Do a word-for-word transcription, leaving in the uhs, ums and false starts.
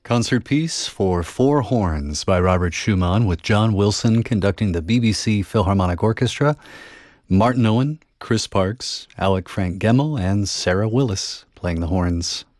Concert piece for four horns by Robert Schumann, with John Wilson conducting the B B C Philharmonic Orchestra, Martin Owen, Chris Parks, Alec Frank Gemmel, and Sarah Willis playing the horns.